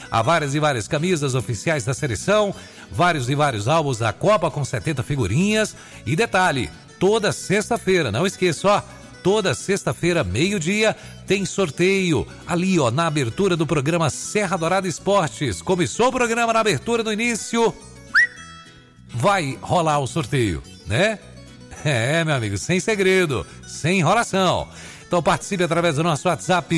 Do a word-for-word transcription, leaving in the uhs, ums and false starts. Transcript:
Há várias e várias camisas oficiais da seleção, vários e vários álbuns da Copa com setenta figurinhas. E detalhe, toda sexta-feira, não esqueça, ó, toda sexta-feira, meio-dia, tem sorteio ali, ó, na abertura do programa Serra Dourada Esportes. Começou o programa na abertura, no início, vai rolar o sorteio, né? É, meu amigo, sem segredo, sem enrolação. Então participe através do nosso WhatsApp